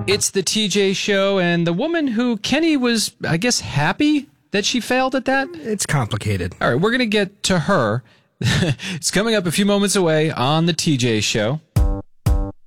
It's the TJ Show, and the woman who Kenny was, I guess, happy that she failed at that? It's complicated. All right, we're going to get to her. It's coming up a few moments away on the TJ Show.